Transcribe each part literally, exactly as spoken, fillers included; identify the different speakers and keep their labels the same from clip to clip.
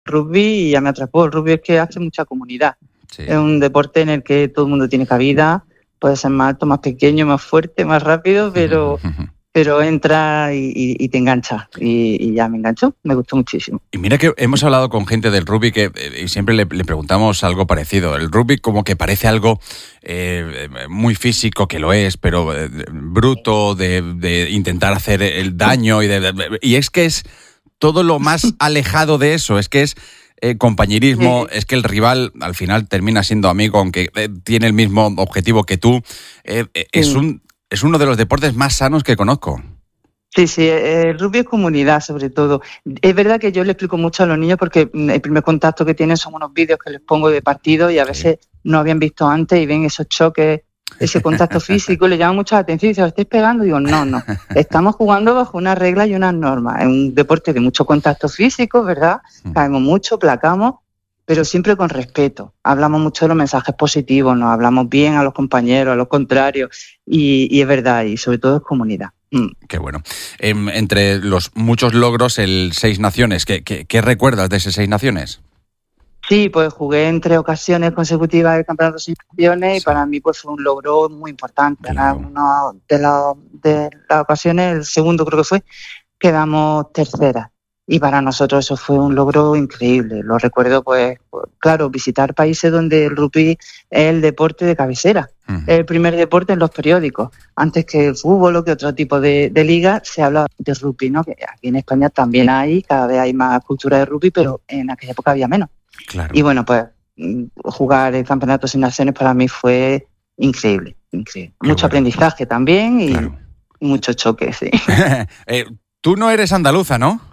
Speaker 1: rugby y ya me atrapó. El rugby es que hace mucha comunidad. Sí. Es un deporte en el que todo el mundo tiene cabida, puede ser más alto, más pequeño, más fuerte, más rápido, pero... pero entra y, y, y te engancha, y, y ya me enganchó, me gustó muchísimo.
Speaker 2: Y mira que hemos hablado con gente del rugby que y siempre le, le preguntamos algo parecido. El rugby como que parece algo eh, muy físico, que lo es, pero eh, bruto, de, de intentar hacer el daño, y, de, de, y es que es todo lo más alejado de eso, es que es eh, compañerismo, sí. Es que el rival al final termina siendo amigo, aunque eh, tiene el mismo objetivo que tú, eh, eh, sí. es un... Es uno de los deportes más sanos que conozco.
Speaker 1: Sí, sí, el rugby es comunidad sobre todo. Es verdad que yo le explico mucho a los niños porque el primer contacto que tienen son unos vídeos que les pongo de partido y a veces sí. no habían visto antes y ven esos choques, ese contacto físico, le llama mucho la atención y dicen, ¿os estáis pegando? Y digo, no, no, estamos jugando bajo unas reglas y unas normas. Es un deporte de mucho contacto físico, ¿verdad? Caemos mucho, placamos, pero siempre con respeto. Hablamos mucho de los mensajes positivos, nos hablamos bien a los compañeros, a los contrarios, y, y es verdad, y sobre todo es comunidad. Mm.
Speaker 2: Qué bueno. Eh, entre los muchos logros, el Seis Naciones, ¿qué, qué, qué recuerdas de ese Seis Naciones?
Speaker 1: Sí, pues jugué en tres ocasiones consecutivas el Campeonato de Seis Naciones, sí. Y para mí pues fue un logro muy importante. Claro. Una de, la, de las ocasiones, el segundo creo que fue, quedamos terceras. Y para nosotros eso fue un logro increíble. Lo recuerdo, pues, claro, visitar países donde el rugby es el deporte de cabecera. Uh-huh. Es el primer deporte en los periódicos. Antes que el fútbol o que otro tipo de, de liga, se habla de rugby, ¿no? Que aquí en España también hay, cada vez hay más cultura de rugby, pero en aquella época había menos.
Speaker 2: Claro.
Speaker 1: Y bueno, pues jugar el Campeonato Sin Naciones para mí fue increíble, increíble. Qué Mucho bueno. aprendizaje también y claro. mucho choque, sí.
Speaker 2: eh, Tú no eres andaluza, ¿no?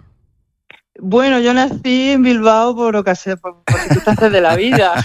Speaker 1: Bueno, yo nací en Bilbao por ocasión, por, por circunstancias de la vida.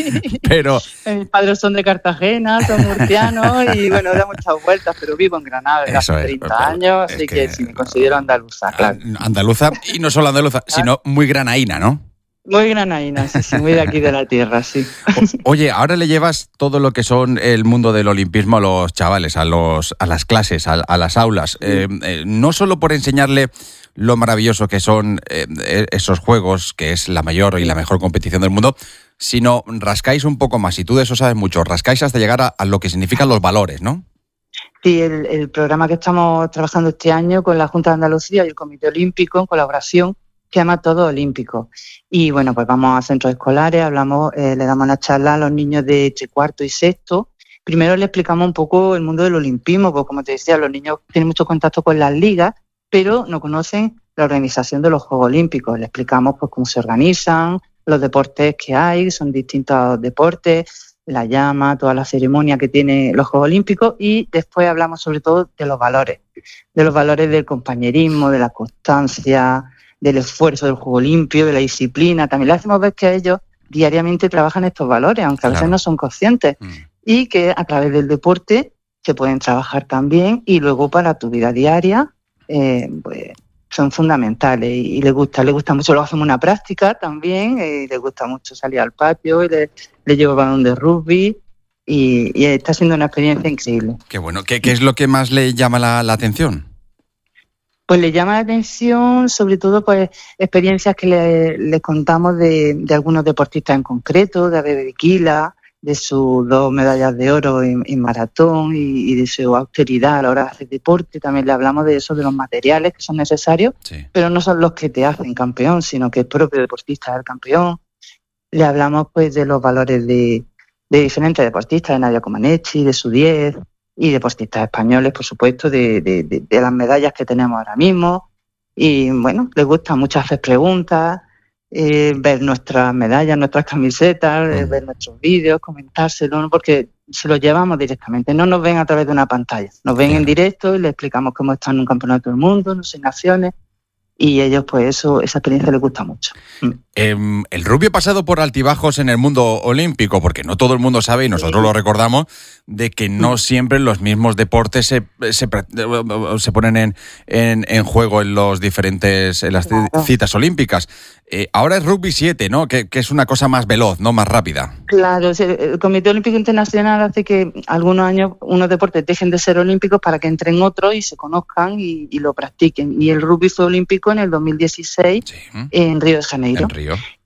Speaker 2: Pero
Speaker 1: mis padres son de Cartagena, son murcianos y bueno, da muchas vueltas, pero vivo en Granada desde hace treinta es, años, así que, que sí me considero andaluza, claro.
Speaker 2: Andaluza, y no solo andaluza, sino muy granaína, ¿no?
Speaker 1: Muy granaína, sí, sí, muy de aquí de la tierra, sí.
Speaker 2: O, oye, ahora le llevas todo lo que son el mundo del olimpismo a los chavales, a los a las clases, a, a las aulas, sí. eh, eh, no solo por enseñarle lo maravilloso que son eh, esos juegos, que es la mayor y la mejor competición del mundo, sino rascáis un poco más, y tú de eso sabes mucho, rascáis hasta llegar a, a lo que significan los valores, ¿no?
Speaker 1: Sí, el, el programa que estamos trabajando este año con la Junta de Andalucía y el Comité Olímpico en colaboración, se llama Todo Olímpico. Y bueno, pues vamos a centros escolares, hablamos, eh, le damos una charla a los niños de entre cuarto y sexto. Primero le explicamos un poco el mundo del olimpismo, porque como te decía, los niños tienen mucho contacto con las ligas, pero no conocen la organización de los Juegos Olímpicos. Le explicamos pues cómo se organizan, los deportes que hay, son distintos deportes, la llama, toda la ceremonia que tienen los Juegos Olímpicos, y después hablamos sobre todo de los valores, de los valores del compañerismo, de la constancia, del esfuerzo del juego limpio, de la disciplina. También le hacemos ver que ellos diariamente trabajan estos valores, aunque a veces claro. no son conscientes, mm. y que a través del deporte se pueden trabajar también, y luego para tu vida diaria eh, pues son fundamentales, y, y les gusta, les gusta mucho. Luego hacemos una práctica también, y les gusta mucho salir al patio, y les, les llevo balón de rugby, y, y está siendo una experiencia increíble.
Speaker 2: Qué bueno. ¿Qué, qué es lo que más le llama la, la atención?
Speaker 1: Pues le llama la atención, sobre todo, pues experiencias que le, le contamos de, de algunos deportistas en concreto, de Abebe Bikila, de sus dos medallas de oro en, en maratón y, y de su austeridad a la hora de hacer deporte. También le hablamos de eso, de los materiales que son necesarios, sí. pero no son los que te hacen campeón, sino que el propio deportista es el campeón. Le hablamos pues de los valores de, de diferentes deportistas, de Nadia Comaneci, de su diez, y deportistas españoles, por supuesto, de, de, de, de las medallas que tenemos ahora mismo. Y bueno, les gusta mucho hacer preguntas, eh, ver nuestras medallas, nuestras camisetas, eh, ver nuestros vídeos, comentárselo, ¿no? Porque se lo llevamos directamente. No nos ven a través de una pantalla, nos ven claro. en directo y les explicamos cómo están en un campeonato del mundo, no sé, naciones. Y ellos, pues eso, esa experiencia les gusta mucho. Mm.
Speaker 2: Eh, el rugby ha pasado por altibajos en el mundo olímpico, porque no todo el mundo sabe, y nosotros sí. lo recordamos, de que no mm. siempre los mismos deportes se, se, se ponen en, en, en juego en los diferentes en las claro. citas olímpicas. Eh, ahora es rugby siete, ¿no? Que, que es una cosa más veloz, ¿no? Más rápida.
Speaker 1: Claro, el Comité Olímpico Internacional hace que algunos años unos deportes dejen de ser olímpicos para que entren otros y se conozcan y, y lo practiquen. Y el rugby fue olímpico en el dos mil dieciséis sí. en Río de Janeiro.
Speaker 2: En Río. serio?